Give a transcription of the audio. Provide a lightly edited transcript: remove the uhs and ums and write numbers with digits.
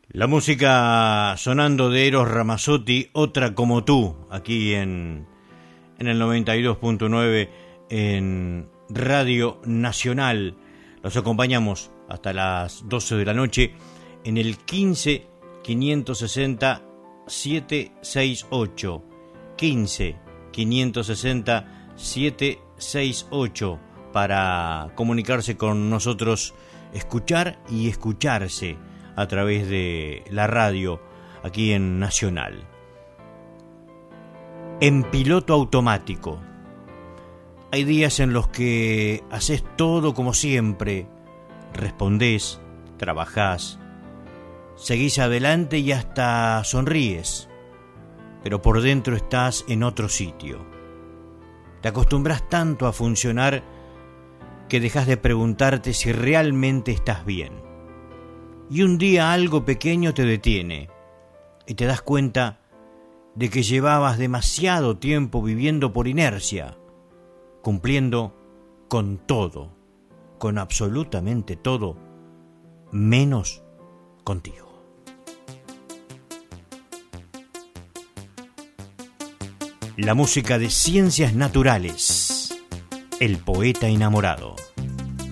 La música sonando de Eros Ramazzotti, Otra como tú, aquí en el 92.9 en Radio Nacional. Los acompañamos hasta las 12 de la noche en el 15 560 768. 15 560 768 para comunicarse con nosotros, escuchar y escucharse a través de la radio aquí en Nacional. En piloto automático. Hay días en los que haces todo como siempre, respondés, trabajás, seguís adelante y hasta sonríes, pero por dentro estás en otro sitio. Te acostumbras tanto a funcionar que dejas de preguntarte si realmente estás bien. Y un día algo pequeño te detiene y te das cuenta de que llevabas demasiado tiempo viviendo por inercia, cumpliendo con todo, con absolutamente todo, menos contigo. La música de Ciencias Naturales, El poeta enamorado.